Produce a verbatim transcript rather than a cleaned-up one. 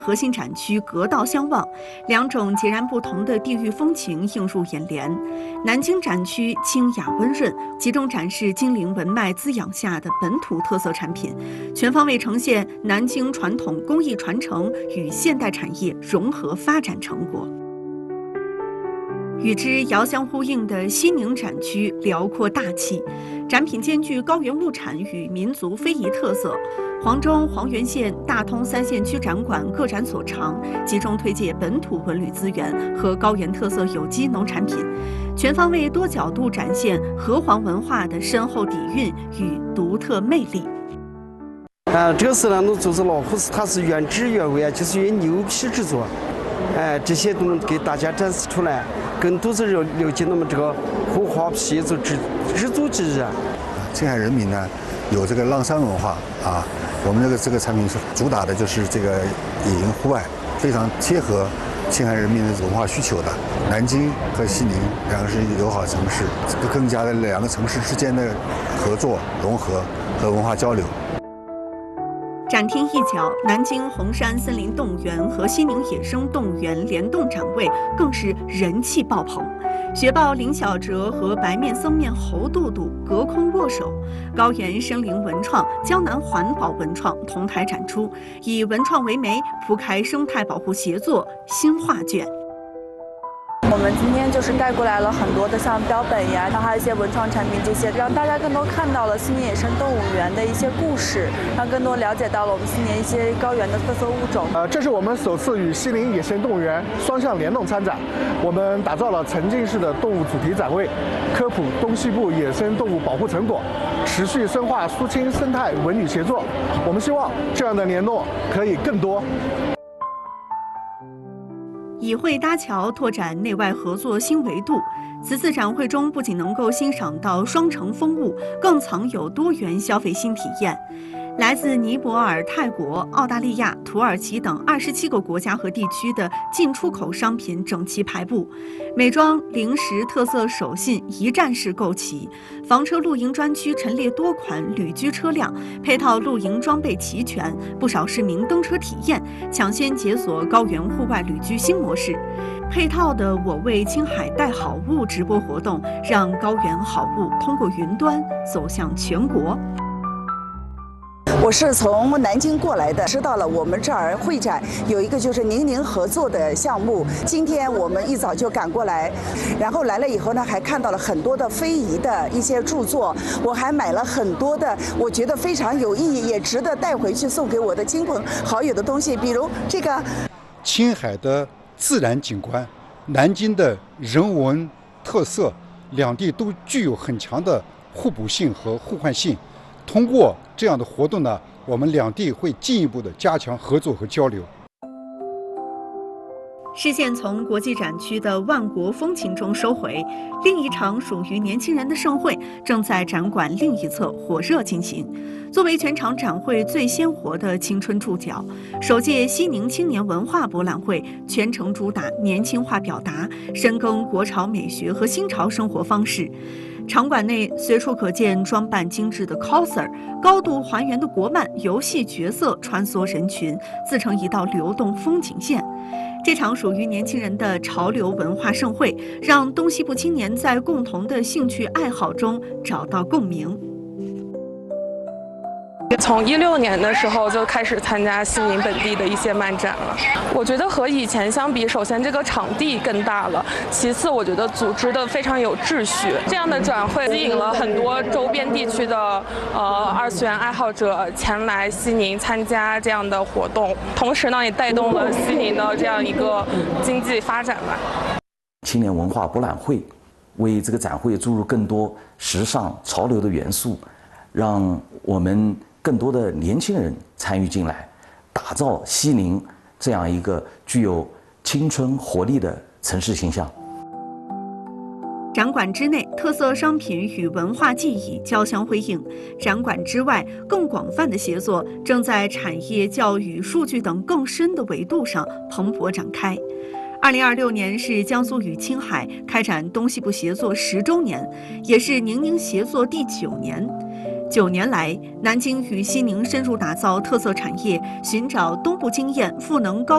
核心展区隔道相望，两种截然不同的地域风情映入眼帘。南京展区清雅温润，集中展示精灵文脉滋养下的本土特色产品，全方位呈现南京传统工艺传承与现代产业融合发展成果。与之遥相呼应的西宁展区辽阔大气，展品兼具高原物产与民族非遗特色。黄州黄原县大通三县区展馆各展所长，集中推介本土文旅资源和高原特色有机农产品，全方位多角度展现河湟文化的深厚底蕴与独特魅力。 啊，这个是呢，就是老虎是它是原汁原味啊，就是用牛皮制作，哎，这些都能给大家展示出来，更多是了了解那么这个虎化皮做制制作技艺啊。 青海人民呢，有这个浪山文化啊。我们这个这个产品是主打的就是这个野营户外，非常贴合青海人民的文化需求的。南京和西宁两个是友好城市，更加的两个城市之间的合作融合和文化交流。 展厅一角，南京红山森林动物园和西宁野生动物园联动展位更是人气爆棚。雪豹林小哲和白面僧面猴肚肚隔空握手，高原生灵文创、江南环保文创同台展出，以文创为媒，铺开生态保护协作新画卷。 我们今天就是带过来了很多的像标本呀，然后还有一些文创产品，这些让大家更多看到了西宁野生动物园的一些故事，让更多了解到了我们西宁一些高原的特色物种。 呃，这是我们首次与西宁野生动物园双向联动参展，我们打造了沉浸式的动物主题展位，科普东西部野生动物保护成果，持续深化苏青生态文旅协作。我们希望这样的联动可以更多。 以绘搭桥，拓展内外合作新维度。此次展会中，不仅能够欣赏到双城风物，更藏有多元消费新体验。来自尼泊尔、泰国、澳大利亚、土耳其等二十七个国家和地区的进出口商品整齐排布，美妆、零食、特色手信一站式购齐。房车露营专区陈列多款旅居车辆，配套露营装备齐全，不少市民登车体验，抢先解锁高原户外旅居新模式。配套的“我为青海带好物”直播活动，让高原好物通过云端走向全国。 我是从南京过来的，知道了我们这儿会展有一个就是宁宁合作的项目，今天我们一早就赶过来，然后来了以后呢，还看到了很多的非遗的一些著作，我还买了很多的我觉得非常有意义，也值得带回去送给我的亲朋好友的东西，比如这个青海的自然景观，南京的人文特色，两地都具有很强的互补性和互换性。通过这样的活动呢，我们两地会进一步的加强合作和交流。 视线从国际展区的万国风情中收回，另一场属于年轻人的盛会正在展馆另一侧火热进行。作为全场展会最鲜活的青春注脚，首届西宁青年文化博览会全程主打年轻化表达，深耕国潮美学和新潮生活方式。场馆内随处可见装扮精致的 coser， 高度还原的国漫游戏角色穿梭人群，自成一道流动风景线。这场属于年轻人的潮流文化盛会，让东西部青年在共同的兴趣爱好中找到共鸣。 从一六年的时候就开始参加西宁本地的一些漫展了。我觉得和以前相比，首先这个场地更大了，其次我觉得组织的非常有秩序。这样的展会吸引了很多周边地区的呃二次元爱好者前来西宁参加这样的活动，同时呢也带动了西宁的这样一个经济发展吧。 青年文化博览会为这个展会注入更多时尚潮流的元素，让我们更多的年轻人参与进来，打造西宁这样一个具有青春活力的城市形象。 展馆之内，特色商品与文化记忆交相辉映；展馆之外，更广泛的协作正在产业、教育、数据等更深的维度上蓬勃展开。二零二六年是江苏与青海开展东西部协作十周年，也是宁宁协作第九年。九年来，南京与西宁深入打造特色产业，寻找东部经验、赋能高